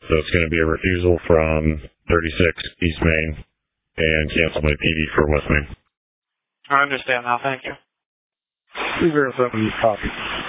So it's going to be a refusal from 36 East Main and cancel my PD for West Main. I understand now. Thank you. 207 copy.